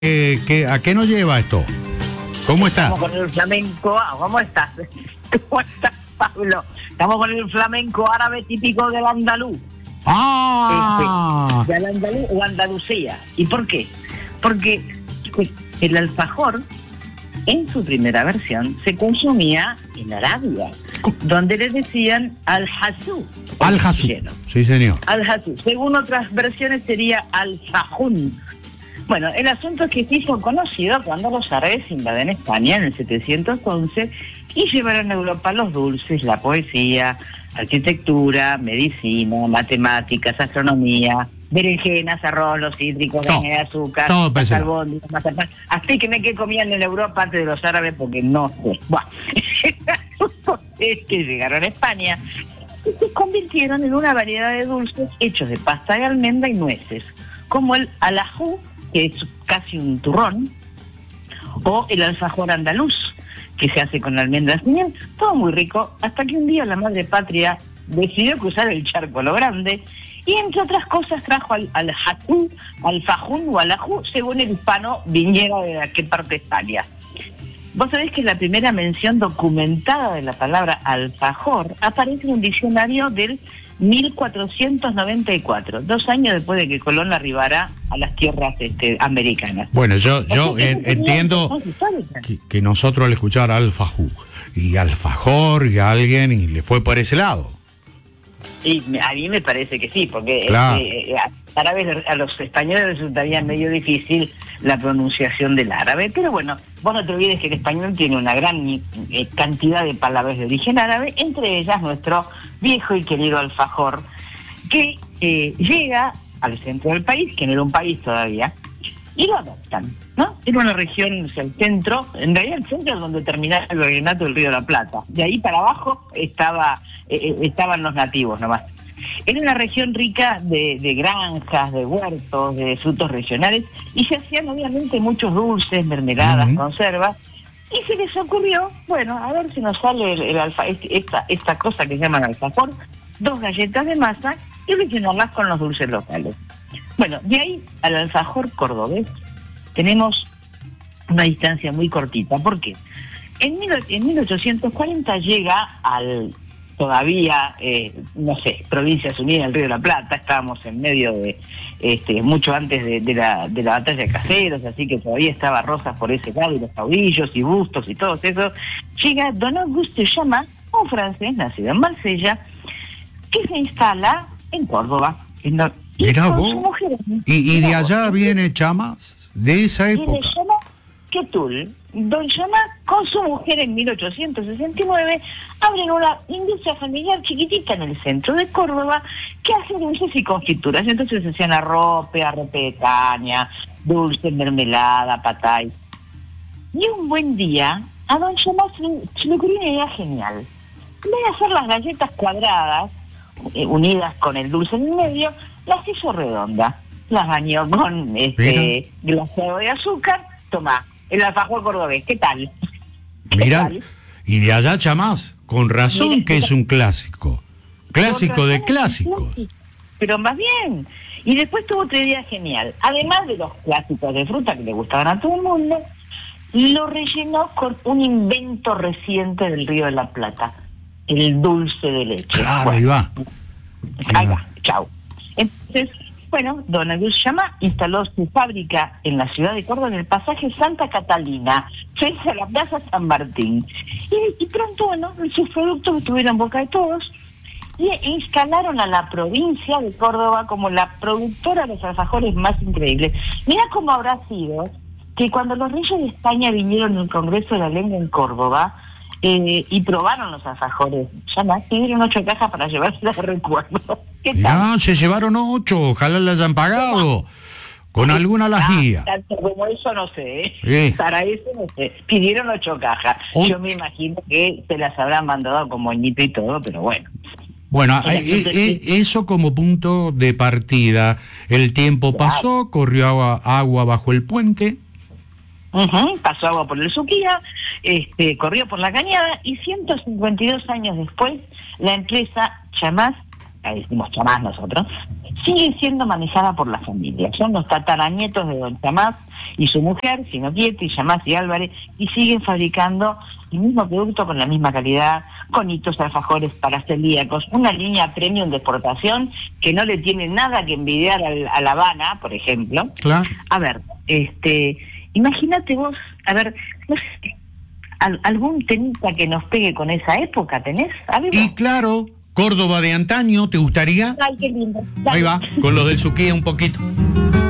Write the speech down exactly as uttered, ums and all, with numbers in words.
Eh, ¿qué, ¿A qué nos lleva esto? ¿Cómo estás? Estamos con el flamenco. ¿Cómo estás? ¿Cómo estás, Pablo? Estamos con el flamenco árabe típico del andaluz. ¡Ah! Este, del andaluz o Andalucía. ¿Y por qué? Porque el alfajor, en su primera versión, se consumía en Arabia, donde le decían al-hasú. Al-hasú. Sí, señor. Al-hasú. Según otras versiones sería al-fajún. Bueno, el asunto es que se hizo conocido cuando los árabes invaden España en el setecientos once y llevaron a Europa los dulces, la poesía, arquitectura, medicina, matemáticas, astronomía, berenjenas, arroz, los cítricos, todo, caña de azúcar, albóndigas, mazapán. Así que me quedé comiendo en Europa antes de los árabes porque no sé. Bueno, el asunto es que llegaron a España y se convirtieron en una variedad de dulces hechos de pasta de almendra y nueces, como el alajú, que es casi un turrón, o el alfajor andaluz, que se hace con almendras y miel, todo muy rico, hasta que un día la madre patria decidió cruzar el charco a lo grande, y entre otras cosas trajo al, al jatún, al fajún o alajú, según el hispano viniera de aquel parte de España. Vos sabés que la primera mención documentada de la palabra alfajor aparece en un diccionario del mil cuatrocientos noventa y cuatro, dos años después de que Colón arribara a las tierras este, americanas. Bueno, yo yo en, entiendo que, que nosotros al escuchar alfajú y alfajor y a alguien y le fue por ese lado. Y a mí me parece que sí, porque claro. eh, a, árabes, a los españoles resultaría medio difícil la pronunciación del árabe, pero bueno, vos no te olvides que el español tiene una gran eh, cantidad de palabras de origen árabe, entre ellas nuestro viejo y querido alfajor, que eh, llega al centro del país, que no era un país todavía, y lo adoptan, ¿no? Era una región, o sea, el centro, en realidad el centro es donde terminaba el virreinato del Río de la Plata, de ahí para abajo estaba eh, estaban los nativos nomás. Era una región rica de, de granjas, de huertos, de frutos regionales, y se hacían obviamente muchos dulces, mermeladas, uh-huh. conservas, y se les ocurrió, bueno, a ver si nos sale el, el alfa, esta, esta cosa que se llama alfajor, dos galletas de masa y rellenarlas con los dulces locales. Bueno, de ahí al alfajor cordobés tenemos una distancia muy cortita. ¿Por qué? En, mil, en mil ochocientos cuarenta llega al todavía, eh, no sé, Provincias Unidas del Río de la Plata, estábamos en medio de, este, mucho antes de, de, la, de la batalla de Caseros, así que todavía estaba Rosas por ese lado, y los caudillos y Bustos y todo eso. Llega Don Auguste Chamas, un francés nacido en Marsella, que se instala en Córdoba. En no, y Mirá vos, mujer, y, y de allá vos. Viene Chamas, de esa época. Y de Chamas, Quetul, Don Chamas con su mujer en mil ochocientos sesenta y nueve abren una industria familiar chiquitita en el centro de Córdoba que hace dulces y confituras. Entonces se hacían arrope, arrope de caña, dulce, mermelada, patay. Y un buen día a Don Chamas se le ocurrió una idea genial. En vez de hacer las galletas cuadradas, eh, unidas con el dulce en el medio, las hizo redondas. Las bañó con este glaseado de azúcar. Tomá, el alfajor cordobés, ¿qué tal? ¿Qué Mirá, tal? Y de allá Chamas, con razón. Mira, que es un clásico, clásico de clásicos. Pero más bien, y después tuvo otra idea genial, además de los clásicos de fruta que le gustaban a todo el mundo, lo rellenó con un invento reciente del Río de la Plata, el dulce de leche. Claro, bueno, ahí va. Ahí va, chau. Entonces, bueno, Don Auguste Chamas instaló su fábrica en la ciudad de Córdoba, en el pasaje Santa Catalina, frente a la Plaza San Martín. Y, y pronto, bueno, sus productos estuvieron en boca de todos y instalaron a la provincia de Córdoba como la productora de los alfajores más increíbles. Mira cómo habrá sido que cuando los reyes de España vinieron al Congreso de la Lengua en Córdoba, Eh, y probaron los alfajores, ya más, pidieron ocho cajas para llevárselas de recuerdo. ¿Qué tal? No, se llevaron ocho, ojalá las hayan pagado. Con Ay, alguna lajía. Ah, tanto como eso no sé, ¿eh? Sí. Para eso no sé. Pidieron ocho cajas. Oh. Yo me imagino que se las habrán mandado con moñito y todo, pero bueno. Bueno, eh, eh, eso como punto de partida. El tiempo claro. pasó, corrió agua, agua bajo el puente. Uh-huh, pasó agua por el Suquía, este, corrió por la Cañada, y ciento cincuenta y dos años después, la empresa Chamas, ahí decimos Chamas nosotros, sigue siendo manejada por la familia. Son los tataranietos de Don Chamas y su mujer, Sino Pietri, Yamás y Álvarez, y siguen fabricando el mismo producto con la misma calidad, con hitos, alfajores para celíacos, una línea premium de exportación que no le tiene nada que envidiar al, a La Habana, por ejemplo. Claro. A ver, este, imagínate vos, a ver, no sé, al, algún temita que nos pegue con esa época, ¿tenés? ¿Algo? Y claro, Córdoba de antaño, ¿te gustaría? Ay, qué lindo. Dale. Ahí va, con los del Suquía un poquito.